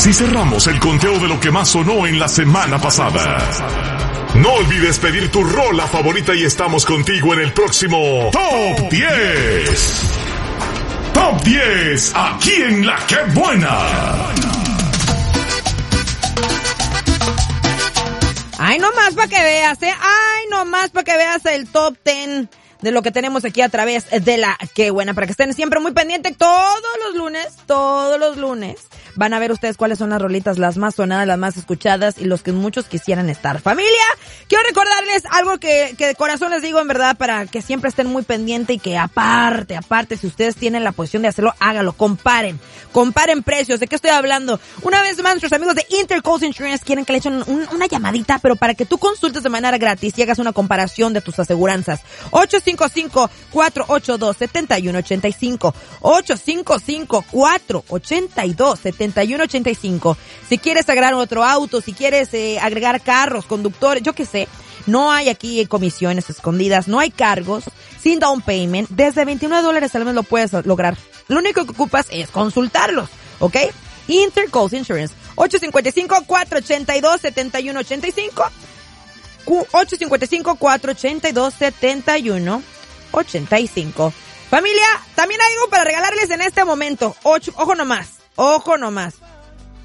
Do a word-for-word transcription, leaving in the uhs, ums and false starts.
Así cerramos el conteo de lo que más sonó en la semana pasada. No olvides pedir tu rola favorita y estamos contigo en el próximo Top diez. Top diez, aquí en La Que Buena. Ay, nomás para que veas, ¿eh? Ay, nomás para que veas el Top diez de lo que tenemos aquí a través de La Que Buena. Para que estén siempre muy pendientes todos los lunes, todos los lunes. Van a ver ustedes cuáles son las rolitas, las más sonadas, las más escuchadas y los que muchos quisieran estar. Familia, quiero recordarles algo que, que de corazón les digo en verdad para que siempre estén muy pendientes y que aparte, aparte, si ustedes tienen la posición de hacerlo, hágalo, comparen, comparen precios. ¿De qué estoy hablando? Una vez más, nuestros amigos de Intercoast Insurance quieren que le echen un, una llamadita, pero para que tú consultes de manera gratis y hagas una comparación de tus aseguranzas. ocho cinco cinco, cuatro ocho dos, siete uno ocho cinco. ocho cinco cinco, cuatro ocho dos, siete uno ocho cinco. Si quieres agregar otro auto, si quieres eh, agregar carros, conductores, yo qué sé, no hay aquí comisiones escondidas, no hay cargos, sin down payment, desde veintinueve dólares al mes lo puedes lograr. Lo único que ocupas es consultarlos, ¿ok? Intercoast Insurance, ocho cinco cinco, cuatro ocho dos, siete uno ocho cinco, ocho cinco cinco, cuatro ocho dos, siete uno ocho cinco. Familia, también hay algo para regalarles en este momento. Ocho, ojo nomás. Ojo nomás.